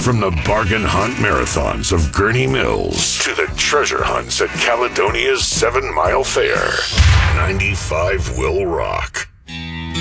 From the bargain hunt marathons of Gurney Mills to the treasure hunts at Caledonia's 7 Mile Fair, 95 will rock.